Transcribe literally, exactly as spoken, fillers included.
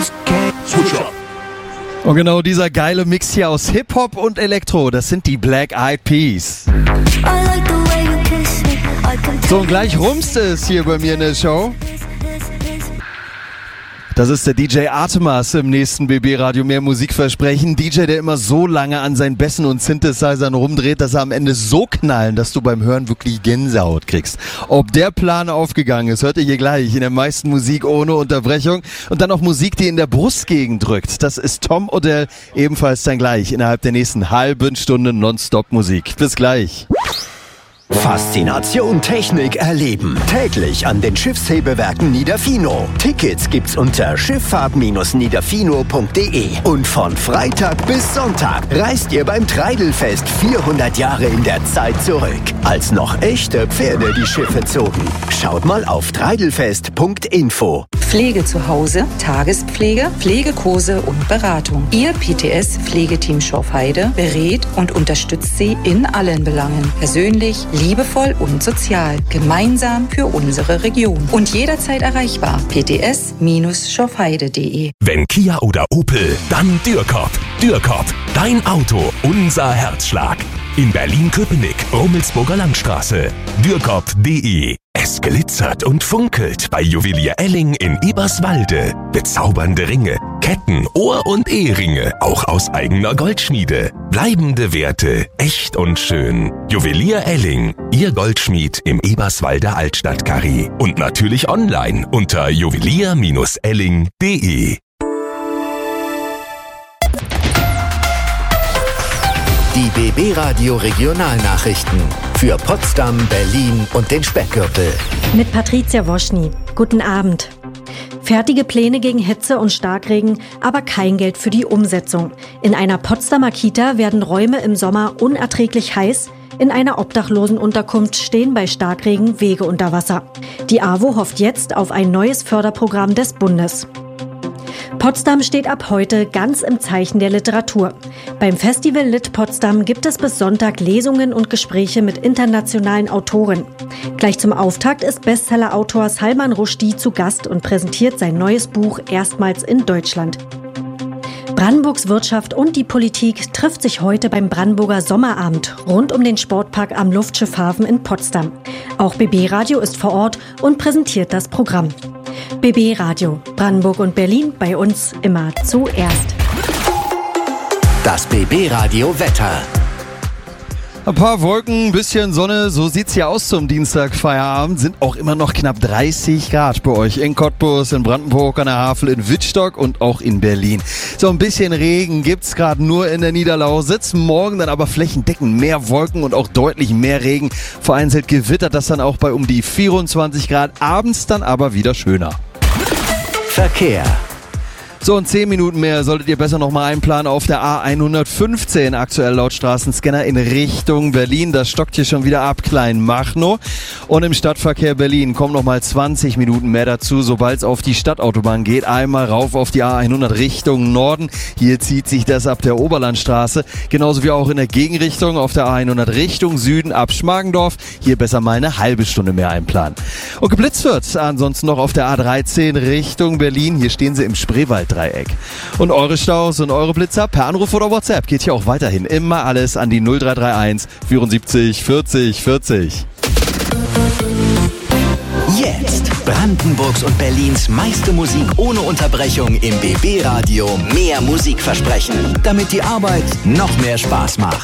Und genau dieser geile Mix hier aus Hip-Hop und Elektro, das sind die Black Eyed Peas. So, und gleich rumst es hier bei mir in der Show. Das ist der D J Artemas im nächsten B B-Radio Mehr Musikversprechen. D J, der immer so lange an seinen Bässen und Synthesizern rumdreht, dass er am Ende so knallen, dass du beim Hören wirklich Gänsehaut kriegst. Ob der Plan aufgegangen ist, hört ihr hier gleich in der meisten Musik ohne Unterbrechung. Und dann auch Musik, die in der Brustgegend drückt. Das ist Tom Odell, ebenfalls dann gleich innerhalb der nächsten halben Stunde Nonstop-Musik. Bis gleich. Faszination Technik erleben. Täglich an den Schiffshebewerken Niederfino. Tickets gibt's unter schifffahrt Bindestrich niederfino punkt de. Und von Freitag bis Sonntag reist ihr beim Treidelfest vierhundert Jahre in der Zeit zurück. Als noch echte Pferde die Schiffe zogen. Schaut mal auf treidelfest punkt info. Pflege zu Hause, Tagespflege, Pflegekurse und Beratung. Ihr P T S-Pflegeteam Schorfheide berät und unterstützt Sie in allen Belangen. Persönlich, liebevoll und sozial. Gemeinsam für unsere Region. Und jederzeit erreichbar. p t s Bindestrich schorfheide punkt de. Wenn Kia oder Opel, dann Dürkop. Dürkop, dein Auto, unser Herzschlag. In Berlin-Köpenick, Rummelsburger Landstraße. Dürkop punkt de. Es glitzert und funkelt bei Juwelier Elling in Eberswalde. Bezaubernde Ringe, Ketten, Ohr- und Eheringe, auch aus eigener Goldschmiede. Bleibende Werte, echt und schön. Juwelier Elling, Ihr Goldschmied im Eberswalder Altstadtkarree. Und natürlich online unter juwelier Bindestrich elling punkt de. Die B B-Radio Regionalnachrichten für Potsdam, Berlin und den Speckgürtel. Mit Patricia Woschny. Guten Abend. Fertige Pläne gegen Hitze und Starkregen, aber kein Geld für die Umsetzung. In einer Potsdamer Kita werden Räume im Sommer unerträglich heiß. In einer Obdachlosenunterkunft stehen bei Starkregen Wege unter Wasser. Die A W O hofft jetzt auf ein neues Förderprogramm des Bundes. Potsdam steht ab heute ganz im Zeichen der Literatur. Beim Festival Lit Potsdam gibt es bis Sonntag Lesungen und Gespräche mit internationalen Autoren. Gleich zum Auftakt ist Bestsellerautor Salman Rushdie zu Gast und präsentiert sein neues Buch erstmals in Deutschland. Brandenburgs Wirtschaft und die Politik trifft sich heute beim Brandenburger Sommerabend rund um den Sportpark am Luftschiffhafen in Potsdam. Auch B B-Radio ist vor Ort und präsentiert das Programm. B B-Radio, Brandenburg und Berlin, bei uns immer zuerst. Das B B-Radio Wetter. Ein paar Wolken, ein bisschen Sonne, so sieht's hier aus zum Dienstag-Feierabend. Sind auch immer noch knapp dreißig Grad bei euch in Cottbus, in Brandenburg, an der Havel, in Wittstock und auch in Berlin. So ein bisschen Regen gibt's gerade nur in der Niederlausitz. Morgen dann aber flächendeckend mehr Wolken und auch deutlich mehr Regen. Vereinzelt gewittert das dann auch bei um die vierundzwanzig Grad. Abends dann aber wieder schöner. Verkehr. So, in zehn Minuten mehr solltet ihr besser nochmal einplanen auf der A hundertfünfzehn, aktuell laut Straßenscanner in Richtung Berlin. Das stockt hier schon wieder ab, Kleinmachnow. Und im Stadtverkehr Berlin kommen nochmal zwanzig Minuten mehr dazu, sobald es auf die Stadtautobahn geht. Einmal rauf auf die A hundert Richtung Norden. Hier zieht sich das ab der Oberlandstraße. Genauso wie auch in der Gegenrichtung auf der A hundert Richtung Süden ab Schmargendorf. Hier besser mal eine halbe Stunde mehr einplanen. Und geblitzt wird ansonsten noch auf der A dreizehn Richtung Berlin. Hier stehen sie im Spreewald. Dreieck. Und eure Staus und eure Blitzer per Anruf oder WhatsApp geht hier auch weiterhin immer alles an die null drei drei eins vierundsiebzig vierzig vierzig. Jetzt Brandenburgs und Berlins meiste Musik ohne Unterbrechung im B B-Radio Mehr Musikversprechen, damit die Arbeit noch mehr Spaß macht.